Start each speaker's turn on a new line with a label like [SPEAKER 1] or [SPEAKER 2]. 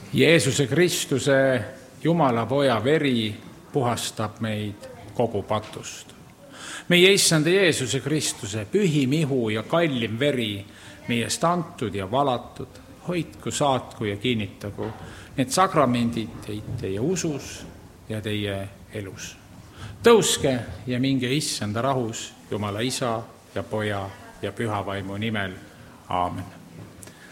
[SPEAKER 1] Jeesuse Kristuse, Jumala Poja veri puhastab meid kogu patust. Meie issanda Jeesuse Kristuse pühim ihu ja kallim veri meiest antud ja valatud, hoidku, saatku ja kinnitagu need sakramendid teie usus ja teie elus. Tõuske ja minge issanda rahus Jumala Isa ja Poja ja Püha Vaimu nimel. Aamen.